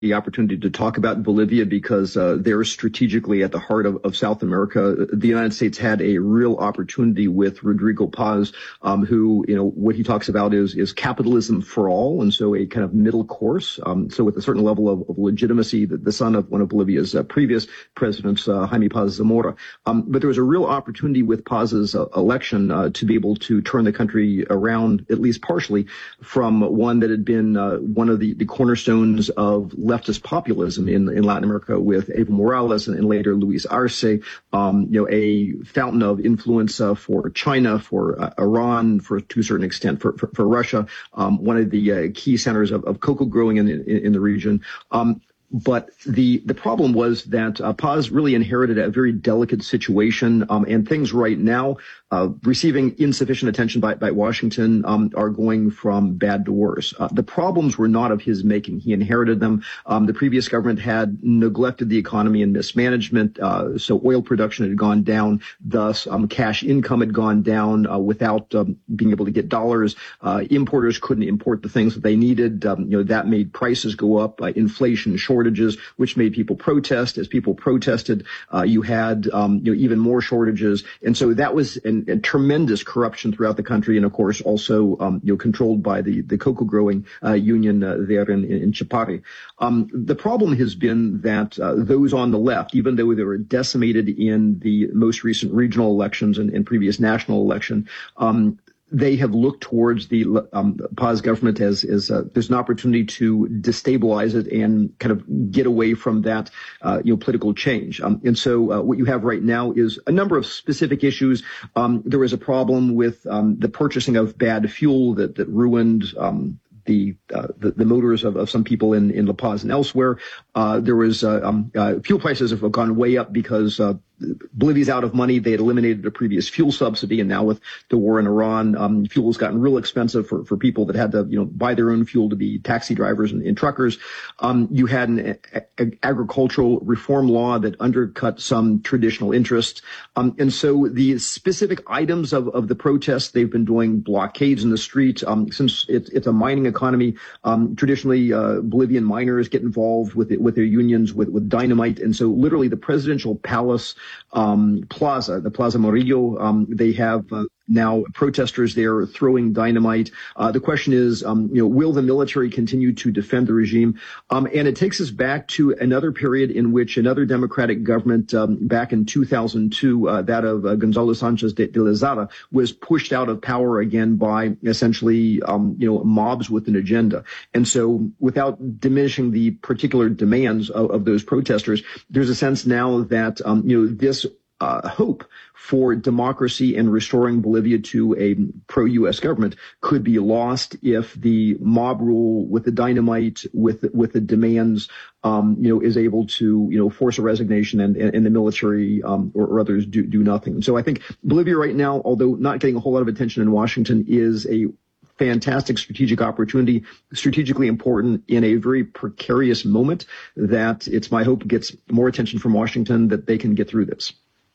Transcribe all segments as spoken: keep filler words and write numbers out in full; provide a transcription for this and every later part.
the opportunity to talk about Bolivia because uh, they're strategically at the heart of, of South America. The United States had a real opportunity with Rodrigo Paz, um, who, you know, what he talks about is is capitalism for all, and so a kind of middle course. Um, so with a certain level of, of legitimacy, the, the son of one of Bolivia's uh, previous presidents, uh, Jaime Paz Zamora. Um, but there was a real opportunity with Paz's uh, election uh, to be able to turn the country around, at least partially, from one that had been uh, one of the, the cornerstones of leftist populism in, in Latin America with Evo Morales and, and later Luis Arce, um, you know, a fountain of influence uh, for China, for uh, Iran, for to a certain extent for, for, for Russia, um, one of the uh, key centers of, of cocoa growing in, in, in the region. Um, But the the problem was that uh, Paz really inherited a very delicate situation, um, and things right now uh, receiving insufficient attention by, by Washington um, are going from bad to worse. Uh, the problems were not of his making. He inherited them. Um, the previous government had neglected the economy and mismanagement, uh, so oil production had gone down. Thus, um, cash income had gone down uh, without um, being able to get dollars. Uh, importers couldn't import the things that they needed. Um, you know, that made prices go up. Uh, inflation, shortage. Shortages, which made people protest. As people protested, uh, you had um, you know, even more shortages, and so that was an, a tremendous corruption throughout the country, and of course also um, you know controlled by the the cocoa growing uh, union uh, there in, in Chapare. Um, the problem has been that uh, those on the left, even though they were decimated in the most recent regional elections and, and previous national election, um, they have looked towards the um, Paz government as, as uh, there's an opportunity to destabilize it and kind of get away from that, uh, you know, political change. Um, and so uh, what you have right now is a number of specific issues. Um, there was a problem with um, the purchasing of bad fuel that, that ruined um, the, uh, the the motors of, of some people in, in La Paz and elsewhere. Uh, there was uh, um, uh, fuel prices have gone way up because uh, Bolivia's out of money. They had eliminated a previous fuel subsidy, and now with the war in Iran, um, fuel has gotten real expensive for, for people that had to, you know, buy their own fuel to be taxi drivers and, and truckers. Um, you had an a, a agricultural reform law that undercut some traditional interests. Um, and so the specific items of, of the protests, they've been doing blockades in the street. Um, since it, it's a mining economy, um, traditionally, uh, Bolivian miners get involved with it, with their unions, with, with dynamite. And so literally the presidential palace Um, plaza, the Plaza Murillo, um, they have uh, now protesters there throwing dynamite. Uh, the question is, um, you know, will the military continue to defend the regime? Um, and it takes us back to another period in which another democratic government, um, back in two thousand two, uh, that of uh, Gonzalo Sanchez de, de Lozada, was pushed out of power again by essentially, um, you know, mobs with an agenda. And so without diminishing the particular demands of, of those protesters, there's a sense now that, um, you know, this Uh, hope for democracy and restoring Bolivia to a pro-U S government could be lost if the mob rule with the dynamite, with with the demands, um, you know, is able to, you know, force a resignation and, and, and the military um, or, or others do, do nothing. So I think Bolivia right now, although not getting a whole lot of attention in Washington, is a fantastic strategic opportunity, strategically important in a very precarious moment that it's my hope gets more attention from Washington, that they can get through this.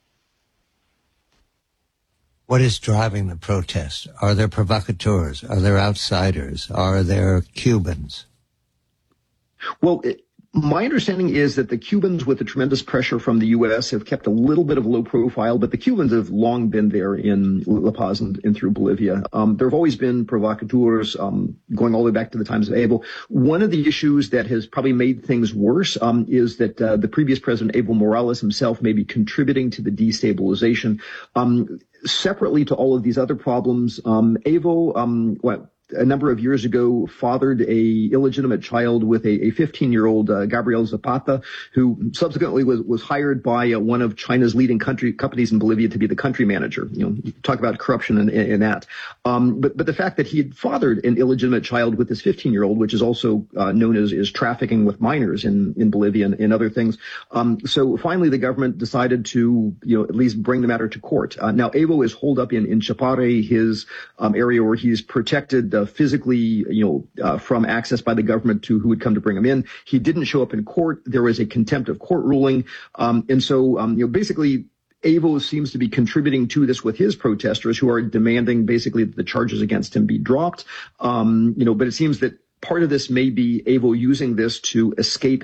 What is driving the protests? Are there provocateurs? Are there outsiders? Are there Cubans? Well, it, my understanding is that the Cubans, with the tremendous pressure from the U S, have kept a little bit of low profile, but the Cubans have long been there in La Paz and, and through Bolivia. Um, there have always been provocateurs, um, going all the way back to the times of Evo. One of the issues that has probably made things worse um, is that uh, the previous president, Evo Morales himself, may be contributing to the destabilization. Um, separately to all of these other problems, um, Evo, um, what? a number of years ago, fathered a illegitimate child with a fifteen-year-old uh, Gabriel Zapata, who subsequently was, was hired by uh, one of China's leading country companies in Bolivia to be the country manager. You know, you talk about corruption in, in, in that. Um, but, but the fact that he had fathered an illegitimate child with this fifteen-year-old, which is also uh, known as, as trafficking with minors in, in Bolivia and, and other things. Um, so finally, the government decided to, you know, at least bring the matter to court. Uh, now, Evo is holed up in, in Chapare, his um, area where he's protected uh, physically, you know, uh, from access by the government to who would come to bring him in. He didn't show up in court. There was a contempt of court ruling. Um, and so, um, you know, basically, Evo seems to be contributing to this with his protesters who are demanding basically that the charges against him be dropped. Um, you know, but it seems that part of this may be Evo using this to escape